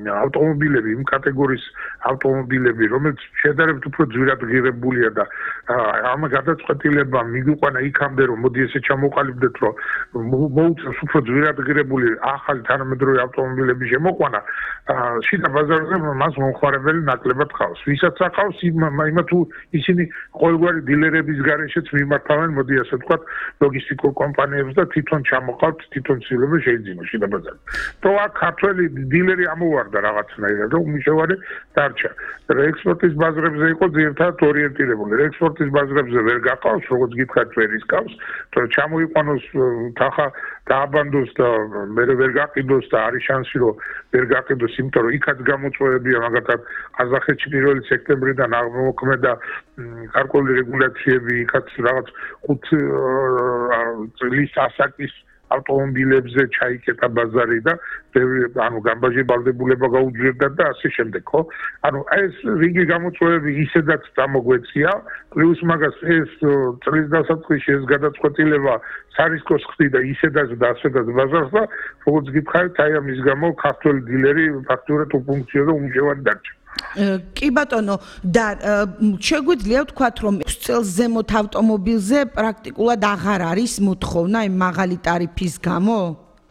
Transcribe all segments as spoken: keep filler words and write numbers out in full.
ავტომობილები, იმ კატეგორიის ავტომობილები, რომელიც შედარებით უფრო ძვირად ღირებულია და ამ გადაწყვეტილებამ მიგვიყვანა იქამდე, რომ მოდი ესე ჩამოყალიბდეთ, რომ მოუწევს უფრო ძვირად ღირებული ახალი თანამედროვე ავტომობილების შემოყვანა, შიდა ბაზარზე მას მომხმარებელი ნაკლებად ხავს. ვისაც ახავს, იმათ თუ ისინი ყოველგვარი დილერების გარეშეც მიმართავენ, მოდი ასე ვთქვათ, ლოგისტიკურ კომპანიებს და თვითონ ჩამოყავთ, თვითონ ცდილობა შეიძინოს შიდა ბაზარზე. თუ აქ ქართველი დილერი ამოვარდა რაღაცნაირად, რომ უმნიშვნელოვანე დარჩა. ექსპორტის ბაზრებზე იყო ძირითადად ორიენტირებული. ექსპორტის ბაზრებზე ვერ გაყავს, როგორც გითხრათ, ვერ ისკავს, თორე ჩამოიყვანოს თანხა დააბანდოს და მე ვერ გაყიდოს და არის შანსი, რომ ვერ გაყიდოს, იმიტომ რომ იქაც გამოწვევებია, მაგალითად, ყაზახეთში პირველი სექტემბრიდან აღმოქმედა გარკვეული რეგულაციები, იქაც რაღაც ხუთი წლის ასაკის ავტომობილებზე ჩაიკეტა ბაზარი და ანუ გამბაჟებალდებულება გაუძლიერდა და ასე შემდეგ, ხო? ანუ ეს რიგი გამოწვევები ისედაც დამოგვეწია, პლუს მაგას ეს წლის დასაწყისში ეს გადაწყვეტილება სარისკოს ხდიდა ისედაც და ასედაც ბაზარს და როგორც გითხარით, აი ამის გამო ქართველი დილერი ფაქტურად უფუნქციო და უმჟევარი დარჩა. კი ბატონო, და შეგვიძლია ვთქვათ, რომ ექვს წელს ზემოთ ავტომობილზე პრაქტიკულად აღარ არის მოთხოვნა იმ მაღალი ტარიფის გამო?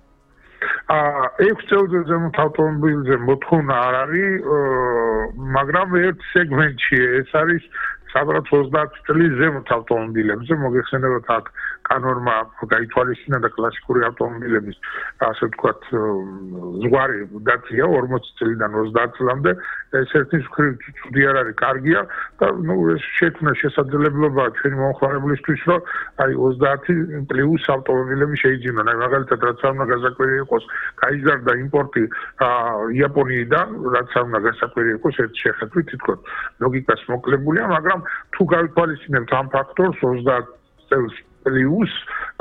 ექვს წელზე ზემოთ ავტომობილზე მოთხოვნა არ არის, მაგრამ ერთ სეგმენტში ეს არის სადღაც ოცდაათი წლის ზემოთ ავტომობილებზე, მოგეხსენებათ აქ კანონმა გაითვალისწინა და კლასიკური ავტომობილების ასე ვთქვათ ზღვარი დაწია ორმოცი წლიდან ოცდაათ წლამდე, ეს ერთი მხრივ ცუდი არ არის, კარგია და ნუ ეს შექმნა შესაძლებლობა ჩვენი მომხმარებლისთვის, რომ აი ოცდაათი პლუს ავტომობილები შეიძინონ. აი მაგალითად, რაც არ უნდა გასაკვირი იყოს, გაიზარდა იმპორტი იაპონიიდან, რაც არ უნდა გასაკვირი იყოს, ერთ შეხედვით თითქოს ლოგიკას მოკლებულია, მაგრამ თუ გავითვალისწინებთ ამ ფაქტორს ოცდაათ წელს პლუს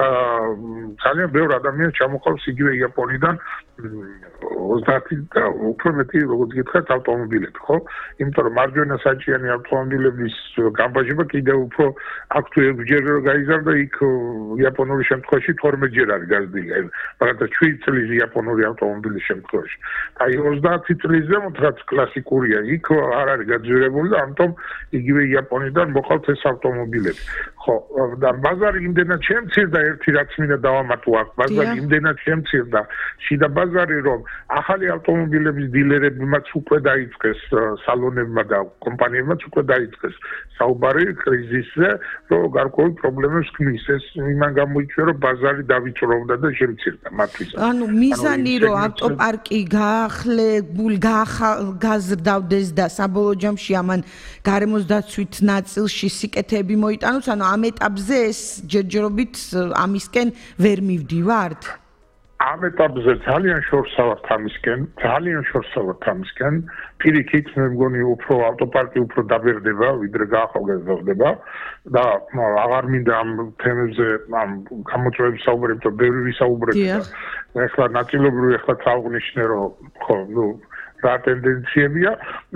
ძალიან ბევრი ადამიანი ჩამოყავს იგივე იაპონიიდან ოცდაათი და უფრო მეტი, როგორც გითხრათ, ავტომობილები, ხო? იმიტომ რომ მარჯვენა საჭიანი ავტომობილების გამბაჟება კიდევ უფრო აქ თუ ექვსჯერ გაიზარდა, იქ იაპონური შემთხვევაში თორმეტჯერ არის გაზრდილი, მაგალითად შვიდი წლის იაპონური ავტომობილის შემთხვევაში. აი ოცდაათი წლის ზემოთ რაც კლასიკურია, იქ არ არის გაძვირებული და ამიტომ იგივე იაპონიიდან მოყავთ ეს ავტომობილები. ხო, და ბაზარი იმდენად შემცირდა, ერთი რაც მინდა დავამატო აქ, ბაზარი იმდენად შემცირდა, შიდა ბაზარი, რომ ახალი ავტომობილების დილერებმაც უკვე დაიწყეს, სალონებმა და კომპანიებმაც უკვე დაიწყეს საუბარი კრიზისზე, რომ გარკვეულ პრობლემებს ქმნის. ეს იმან გამოიწვია, რომ ბაზარი დავიწროვდა და შემცირდა მათთვის. ანუ მიზანი, რომ ავტოპარკი გაახლებულ, გააზრდავდეს და საბოლოო ჯამში ამან გარემოს დაცვით ნაწილში სიკეთეები მოიტანოს, ანუ ამ ეტაპზე ეს ჯერჯერობით ამისკენ ვერ მივდივართ? ამ ეტაპზე ძალიან შორსა ვართ ამისკენ, ძალიან შორსა ვართ ამისკენ. პირიქით, მე მგონი უფრო ავტოპარკი უფრო დაბერდება, ვიდრე გაახალგაზრდდება და აღარ მინდა ამ თემებზე, ამ გამოწვევების საუბრები, თუ ბევრი ვისაუბრებია. ეხლა ნაწილობრივ ეხლა წავღნიშნე, რომ ხო, ნუ რა ტენდენციებია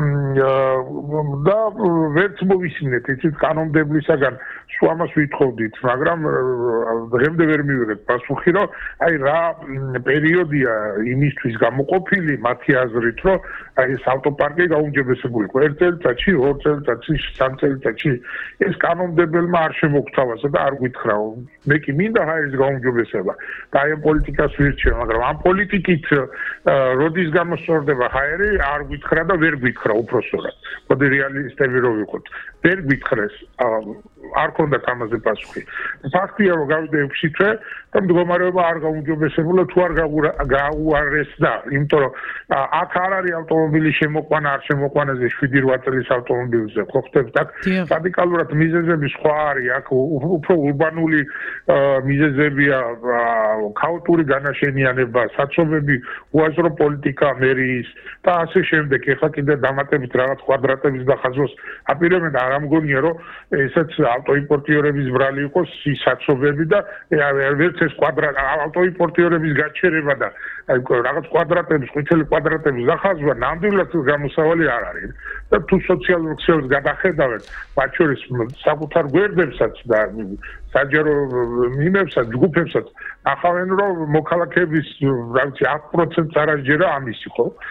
და ვერც მოვისმინეთ, იცით, კანონმდებლისაგან ამას ვითხოვდით, მაგრამ დღემდე ვერ მივიღეთ პასუხი, რომ აი რა პერიოდია იმისთვის გამოყოფილი მათი აზრით, რომ აი ეს ავტოპარკი გაუმჯობესებული იყო ერთ წელიწადში, ორ წელიწადში, სამ წელიწადში. ეს კანონმდებელმა არ შემოგთავაზა და არ გითხრა, მე კი მინდა ჰაერის გაუმჯობესება და აი ამ პოლიტიკას ვირჩევ, მაგრამ ამ პოლიტიკით როდის გამოსწორდება ჰაერი, არ გითხრა და ვერ გითხრა უпроსტად. მოდი რეალისტები რო ვიყოთ. ვერ გითხრეს, არ ქონდათ ამაზე პასუხი. ფაქტია, რომ გავიდა ექვსი თვე და მდგომარეობა არ გაუმჯობესებულა, თუ არ გაუარესდა, იმიტომ რომ აქ არ არის ავტომობილის შემოყვანა, არ შემოყვანაზე შვიდი რვა წლის ავტომობილზე, ხო ხდებთ აქ რადიკალურად მიზეზები სხვა არის, აქ უფრო ურბანული მიზეზებია, ქაოტური განაშენიანება, საცობები, უაზრო პოლიტიკა მერიის და ასე შემდეგ. ეხლა კიდე დამატებით რაღაც კვადრატების დახაზვას აპირებენ, არ ამგონია, რომ ესეც ავტოიმპორტიორების ბრალი იყოს საცობები და ვერც ეს კვადრატ ავტოიმპორტიორების გაჩერება და რაღაც კვადრატების, ყვითელი კვადრატების დახაზვა ნამდვილად გამოსავალი არ არის. და თუ სოციალურ ქსელს გადახედავენ, მათ შორის საკუთარ გვერდებსაც და საჯარო მიმებსაც, ჯგუფებსაც, ახავენ, რომ მოქალაქეების, რა ვიცი, ათ პროცენტს არ აღჯერა ამისი, ხო?